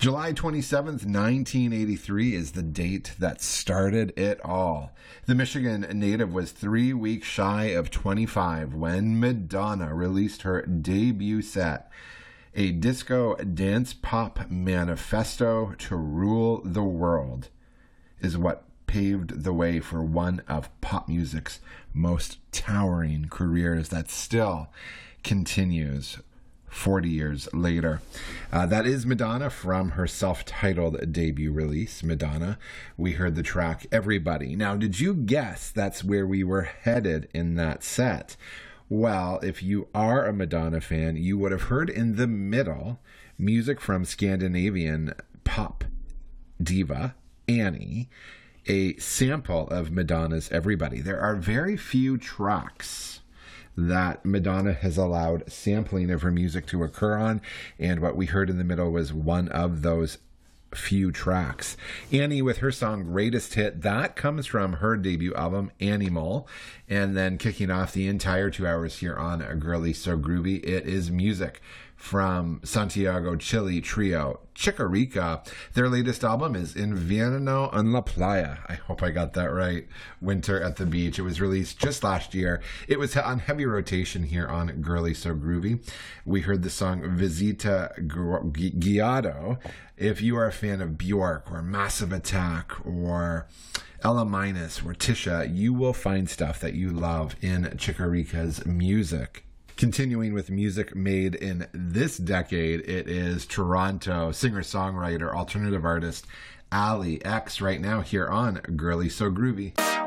July 27th, 1983 is the date that started it all. The Michigan native was 3 weeks shy of 25 when Madonna released her debut set, a disco dance pop manifesto to rule the world, is what paved the way for one of pop music's most towering careers that still continues 40 years later. That is Madonna from her self-titled debut release, Madonna. We heard the track Everybody. Now, did you guess that's where we were headed in that set? Well, if you are a Madonna fan, you would have heard in the middle music from Scandinavian pop diva Annie, a sample of Madonna's Everybody. There are very few tracks that Madonna has allowed sampling of her music to occur on, and what we heard in the middle was one of those few tracks. Annie with her song Greatest Hit, that comes from her debut album Animal, and then kicking off the entire 2 hours here on Girly So Groovy, it is music from Santiago Chile trio Chica Rica. Their latest album is Invierno en la Playa. I hope I got that right. Winter at the Beach. It was released just last year. It was on heavy rotation here on Girly So Groovy. We heard the song Visita Guiado. If you are a fan of Bjork or Massive Attack or Ella Minus or Tisha, you will find stuff that you love in Chica Rica's music. Continuing with music made in this decade, it is Toronto singer-songwriter, alternative artist Ali X right now here on Girly So Groovy.